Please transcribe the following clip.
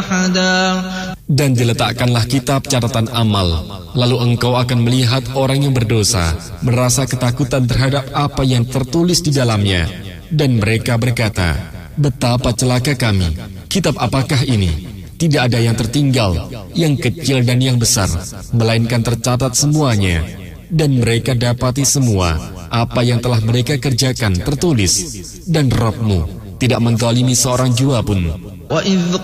Dan diletakkanlah kitab catatan amal. Lalu engkau akan melihat orang yang berdosa merasa ketakutan terhadap apa yang tertulis di dalamnya. Dan mereka berkata, betapa celaka kami, kitab apakah ini? Tidak ada yang tertinggal, yang kecil dan yang besar, melainkan tercatat semuanya. Dan mereka dapati semua apa yang telah mereka kerjakan tertulis. Dan Rabb-Mu tidak menzalimi seorang jua pun.